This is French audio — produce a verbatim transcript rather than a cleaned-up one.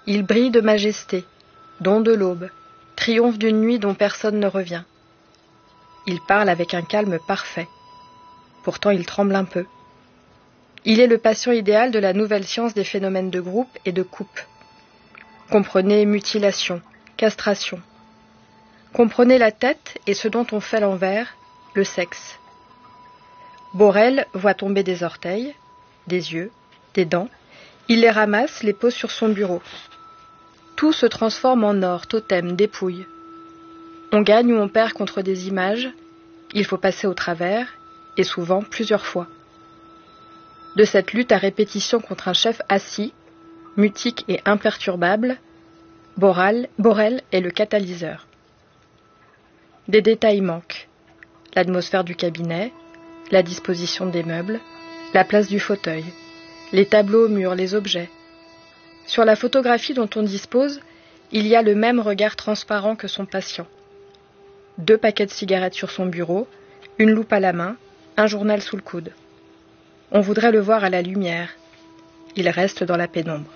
Il brille de majesté, don de l'aube, triomphe d'une nuit dont personne ne revient. Il parle avec un calme parfait. Pourtant il tremble un peu. Il est le patient idéal de la nouvelle science des phénomènes de groupe et de coupe. Comprenez mutilation, castration. Comprenez la tête et ce dont on fait l'envers, le sexe. Borel voit tomber des orteils, des yeux, des dents. Il les ramasse, les pose sur son bureau. Tout se transforme en or, totem, dépouille. On gagne ou on perd contre des images. Il faut passer au travers, et souvent plusieurs fois. De cette lutte à répétition contre un chef assis, mutique et imperturbable, Borel, Borel est le catalyseur. Des détails manquent. L'atmosphère du cabinet, la disposition des meubles, la place du fauteuil, les tableaux aux murs, les objets. Sur la photographie dont on dispose, il y a le même regard transparent que son patient. Deux paquets de cigarettes sur son bureau, une loupe à la main, un journal sous le coude. On voudrait le voir à la lumière. Il reste dans la pénombre.